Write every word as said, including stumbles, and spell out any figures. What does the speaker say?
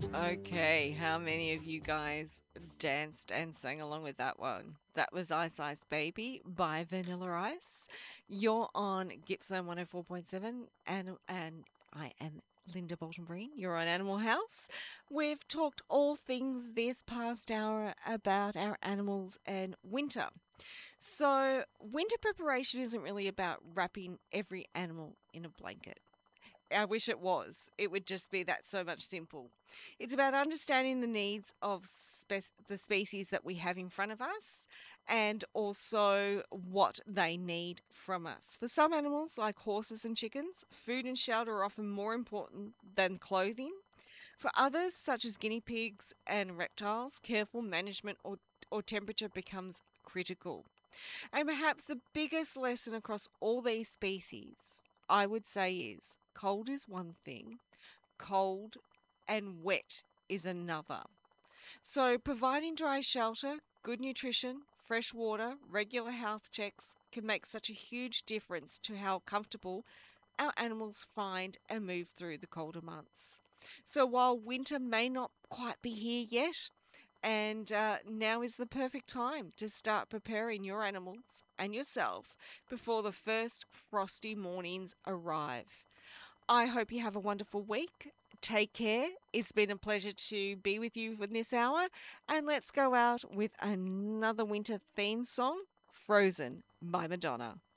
Okay, how many of you guys danced and sang along with that one? That was Ice Ice Baby by Vanilla Ice. You're on Gippzone one oh four point seven, and and I am Linda Bolton Breen. You're on Animal House. We've talked all things this past hour about our animals and winter. So, winter preparation isn't really about wrapping every animal in a blanket. I wish it was. It would just be that so much simple. It's about understanding the needs of spe- the species that we have in front of us and also what they need from us. For some animals, like horses and chickens, food and shelter are often more important than clothing. For others, such as guinea pigs and reptiles, careful management or, or temperature becomes critical. And perhaps the biggest lesson across all these species, I would say, is cold is one thing, cold and wet is another. So, providing dry shelter, good nutrition, fresh water, regular health checks can make such a huge difference to how comfortable our animals find and move through the colder months. So, while winter may not quite be here yet, and uh, now is the perfect time to start preparing your animals and yourself before the first frosty mornings arrive. I hope you have a wonderful week. Take care. It's been a pleasure to be with you for this hour. And let's go out with another winter theme song, Frozen by Madonna.